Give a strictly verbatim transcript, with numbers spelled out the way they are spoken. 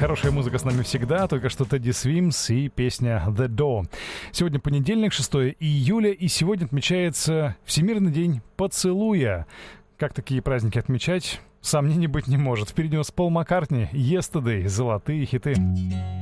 Хорошая музыка с нами всегда, только что Teddy Swims и песня The Door. Сегодня понедельник, шестое июля, и сегодня отмечается Всемирный день поцелуя. Как такие праздники отмечать? Сомнений быть не может. Впереди у нас Пол Маккартни, Yesterday, золотые хиты.